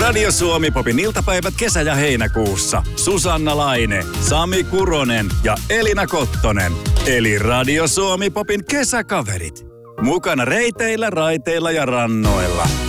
Radio Suomi Popin iltapäivät kesä- ja heinäkuussa. Susanna Laine, Sami Kuronen ja Elina Kottonen. Eli Radio Suomi Popin kesäkaverit. Mukana reiteillä, raiteilla ja rannoilla.